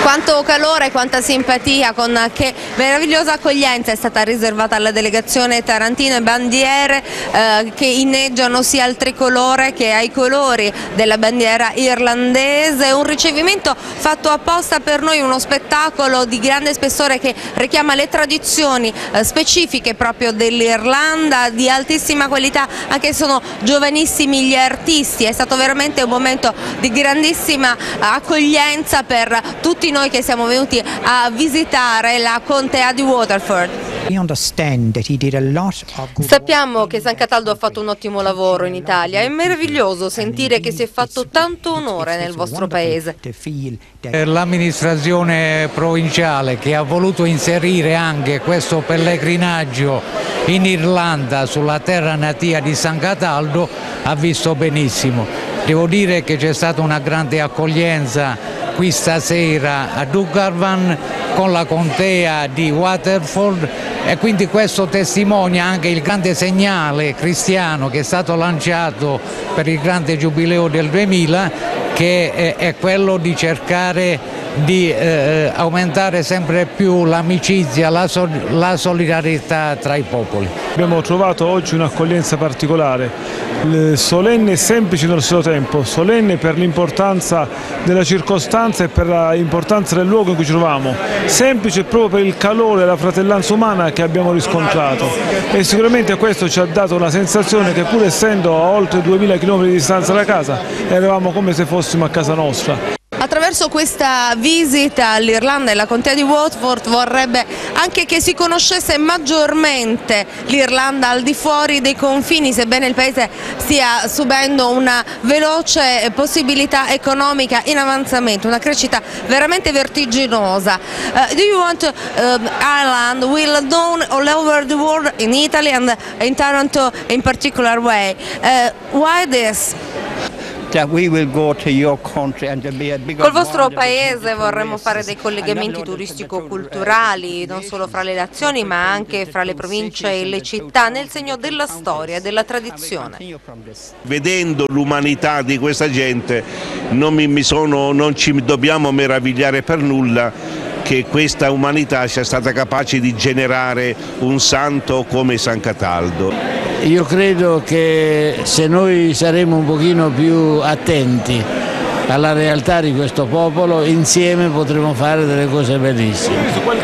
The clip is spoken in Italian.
Quanto calore, quanta simpatia, con che meravigliosa accoglienza è stata riservata alla delegazione tarantina, e bandiere che inneggiano sia al tricolore che ai colori della bandiera irlandese, un ricevimento fatto apposta per noi, uno spettacolo di grande spessore che richiama le tradizioni specifiche proprio dell'Irlanda, di altissima qualità, anche se sono giovanissimi gli artisti. È stato veramente un momento di grandissima accoglienza per tutti noi che siamo venuti a visitare la contea di Waterford. Sappiamo che San Cataldo ha fatto un ottimo lavoro in Italia, è meraviglioso sentire che si è fatto tanto onore nel vostro paese. L'amministrazione provinciale che ha voluto inserire anche questo pellegrinaggio in Irlanda sulla terra natia di San Cataldo ha visto benissimo. Devo dire che c'è stata una grande accoglienza qui stasera a Dungarvan con la contea di Waterford, e quindi questo testimonia anche il grande segnale cristiano che è stato lanciato per il grande giubileo del 2000, che è quello di cercare di aumentare sempre più l'amicizia, la solidarietà tra i popoli. Abbiamo trovato oggi un'accoglienza particolare, solenne e semplice nello stesso tempo, solenne per l'importanza della circostanza e per l'importanza del luogo in cui ci troviamo, semplice proprio per il calore e la fratellanza umana che abbiamo riscontrato, e sicuramente questo ci ha dato una sensazione che, pur essendo a oltre 2000 km di distanza da casa, eravamo come se fossimo a casa nostra. Attraverso questa visita all'Irlanda e alla contea di Waterford vorrebbe anche che si conoscesse maggiormente l'Irlanda al di fuori dei confini, sebbene il paese stia subendo una veloce possibilità economica in avanzamento, una crescita veramente vertiginosa. Do you want Ireland will known all over the world, in Italy and in Taranto in particular way? Why this? Col vostro paese vorremmo fare dei collegamenti turistico-culturali, non solo fra le nazioni ma anche fra le province e le città, nel segno della storia e della tradizione. Vedendo l'umanità di questa gente non ci dobbiamo meravigliare per nulla che questa umanità sia stata capace di generare un santo come San Cataldo. Io credo che se noi saremo un pochino più attenti alla realtà di questo popolo, insieme potremo fare delle cose bellissime.